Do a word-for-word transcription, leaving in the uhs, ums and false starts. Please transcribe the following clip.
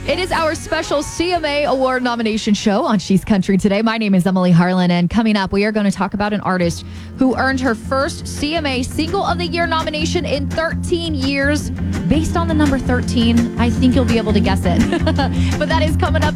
It is our special C M A Award nomination show on She's Country today. My name is Emily Harlan, and coming up, we are going to talk about an artist who earned her first C M A Single of the Year nomination in thirteen years. Based on the number thirteen, I think you'll be able to guess it. But that is coming up